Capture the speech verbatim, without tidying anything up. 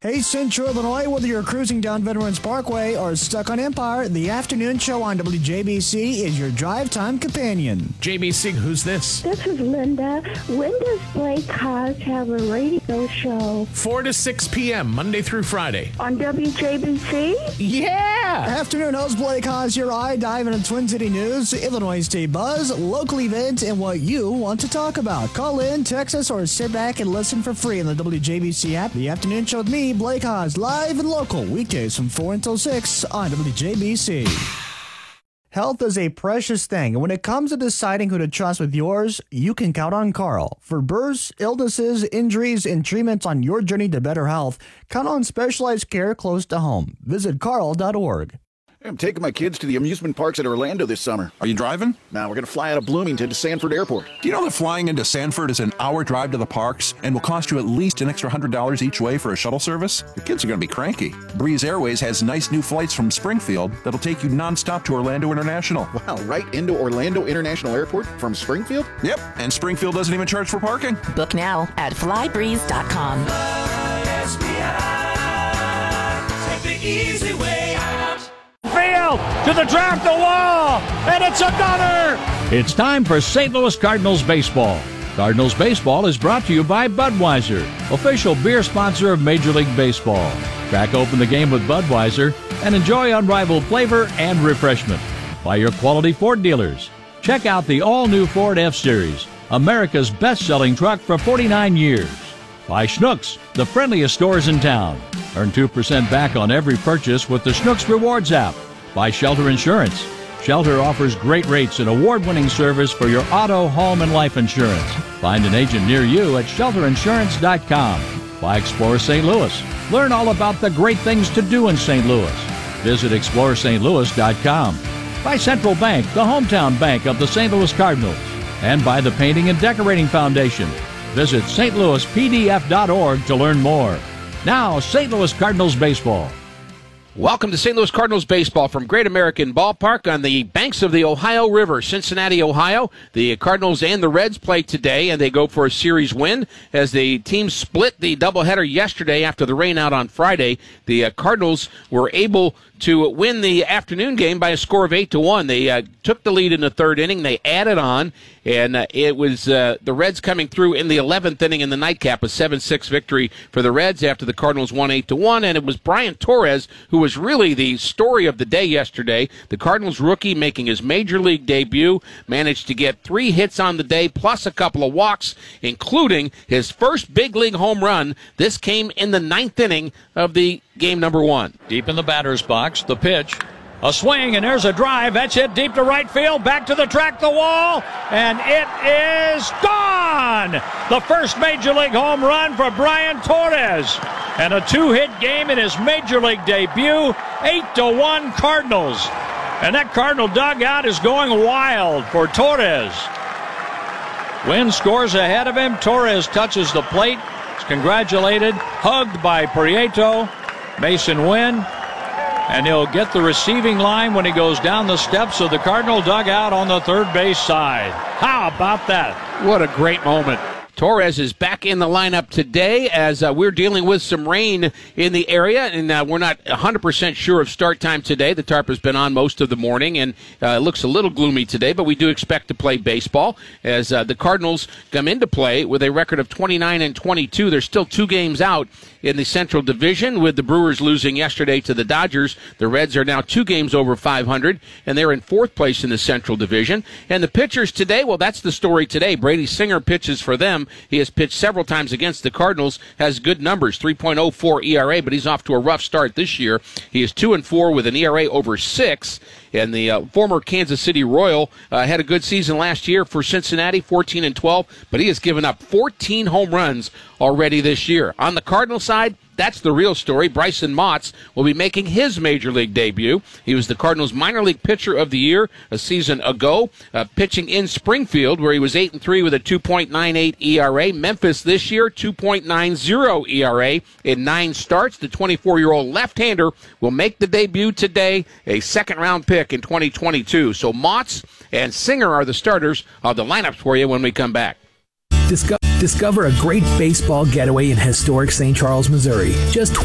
Hey, Central Illinois, whether you're cruising down Veterans Parkway or stuck on Empire, the afternoon show on W J B C is your drive time companion. J B C, who's this? This is Linda. When does Blake Haas have a radio show? four to six p.m., Monday through Friday. On W J B C? Yeah! Afternoon host Blake Haas, your eye dive into Twin City news, Illinois State buzz, local events, and what you want to talk about. Call in, text us, or sit back and listen for free on the W J B C app. The afternoon show with me, Blake Haas, live and local, weekdays from four until six on W J B C. Health is a precious thing, and when it comes to deciding who to trust with yours, you can count on Carl. For births, illnesses, injuries, and treatments on your journey to better health, count on specialized care close to home. Visit carl dot org. I'm taking my kids to the amusement parks at Orlando this summer. Are you driving? Now we're going to fly out of Bloomington to Sanford Airport. Do you know that flying into Sanford is an hour drive to the parks and will cost you at least an extra one hundred dollars each way for a shuttle service? Your kids are going to be cranky. Breeze Airways has nice new flights from Springfield that'll take you nonstop to Orlando International. Wow, right into Orlando International Airport from Springfield? Yep, and Springfield doesn't even charge for parking. Book now at fly breeze dot com. S B I, take the easy way out. Field to the track, the wall, and it's another! It's time for Saint Louis Cardinals baseball. Cardinals baseball is brought to you by Budweiser, official beer sponsor of Major League Baseball. Crack open the game with Budweiser and enjoy unrivaled flavor and refreshment. By your quality Ford dealers. Check out the all-new Ford F-Series, America's best-selling truck for forty-nine years. By Schnucks, the friendliest stores in town. Earn two percent back on every purchase with the Schnucks Rewards app. By Shelter Insurance. Shelter offers great rates and award-winning service for your auto, home, and life insurance. Find an agent near you at shelter insurance dot com. By Explore Saint Louis. Learn all about the great things to do in Saint Louis. Visit explore st louis dot com. By Central Bank, the hometown bank of the Saint Louis Cardinals. And by the Painting and Decorating Foundation. Visit st louis p d f dot org to learn more. Now, Saint Louis Cardinals baseball. Welcome to Saint Louis Cardinals baseball from Great American Ballpark on the banks of the Ohio River, Cincinnati, Ohio. The Cardinals and the Reds play today, and they go for a series win as the team split the doubleheader yesterday after the rain out on Friday. The uh, Cardinals were able to win the afternoon game by a score of eight to one. They uh, took the lead in the third inning. They added on, and uh, it was uh, the Reds coming through in the eleventh inning in the nightcap, a seven six victory for the Reds after the Cardinals won eight to one, and it was Brian Torres who was really the story of the day yesterday. The Cardinals rookie making his major league debut, managed to get three hits on the day plus a couple of walks, including his first big league home run. This came in the ninth inning of the game number one. Deep in the batter's box, the pitch. A swing, and there's a drive. That's hit deep to right field. Back to the track, the wall, and it is gone! The first Major League home run for Brian Torres. And a two-hit game in his Major League debut. eight to one Cardinals. And that Cardinal dugout is going wild for Torres. Wynn scores ahead of him. Torres touches the plate. Is congratulated. Hugged by Prieto. Mason Wynn. And he'll get the receiving line when he goes down the steps of the Cardinal dugout on the third base side. How about that? What a great moment. Torres is back in the lineup today as uh, we're dealing with some rain in the area, and uh, we're not one hundred percent sure of start time today. The tarp has been on most of the morning, and uh, it looks a little gloomy today, but we do expect to play baseball as uh, the Cardinals come into play with a record of twenty-nine and twenty-two. They're still two games out in the Central Division, with the Brewers losing yesterday to the Dodgers. The Reds are now two games over five hundred, and they're in fourth place in the Central Division. And the pitchers today, well, that's the story today. Brady Singer pitches for them. He has pitched several times against the Cardinals, has good numbers, three point oh four E R A, but he's off to a rough start this year. He is two and four with an E R A over six. And the uh, former Kansas City Royal uh, had a good season last year for Cincinnati, fourteen and twelve, but he has given up fourteen home runs already this year. On the Cardinal side, that's the real story. Bryson Motts will be making his Major League debut. He was the Cardinals' minor league pitcher of the year a season ago, uh, pitching in Springfield, where he was eight and three with a two point nine eight E R A. Memphis this year, two point nine oh E R A in nine starts. The twenty-four-year-old left-hander will make the debut today, a second-round pick in twenty twenty-two. So Motts and Singer are the starters of the lineups for you when we come back. Discover, discover a great baseball getaway in historic Saint Charles, Missouri. Just